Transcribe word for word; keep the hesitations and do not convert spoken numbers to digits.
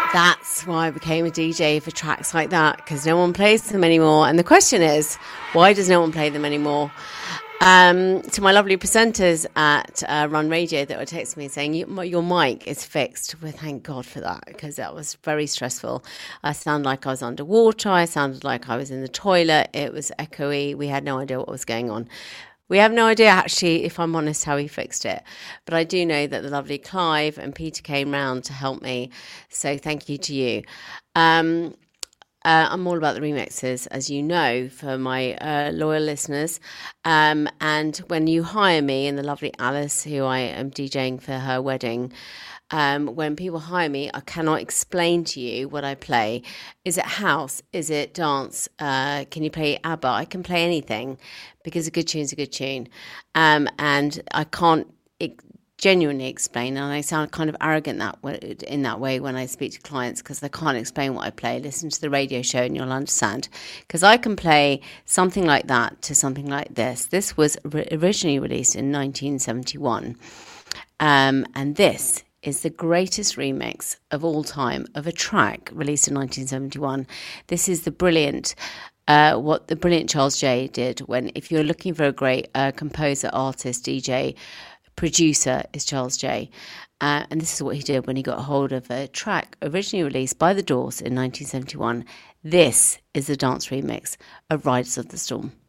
That's why I became a D J for tracks like that, because no one plays them anymore. And the question is, why does no one play them anymore? Um, to my lovely presenters at uh, Run Radio that were texting me saying, your mic is fixed. Well, thank God for that, because that was very stressful. I sounded like I was underwater. I sounded like I was in the toilet. It was echoey. We had no idea what was going on. We have no idea, actually, if I'm honest, how he fixed it. But I do know that the lovely Clive and Peter came round to help me. So thank you to you. Um, uh, I'm all about the remixes, as you know, for my uh, loyal listeners. Um, and when you hire me, and the lovely Alice, who I am DJing for her wedding, Um, when people hire me, I cannot explain to you what I play. Is it house? Is it dance? Uh, can you play ABBA? I can play anything, because a good tune is a good tune. Um, and I can't it, genuinely explain, and I sound kind of arrogant that way, in that way when I speak to clients, because I can't explain what I play. Listen to the radio show and you'll understand. Because I can play something like that to something like this. This was re- originally released in nineteen seventy-one. Um, and this is the greatest remix of all time of a track released in nineteen seventy-one. This is the brilliant, uh, what the brilliant Charles J did when, if you're looking for a great uh, composer, artist, D J, producer, is Charles J. Uh, and this is what he did when he got hold of a track originally released by The Doors in nineteen seventy-one. This is the dance remix of Riders of the Storm.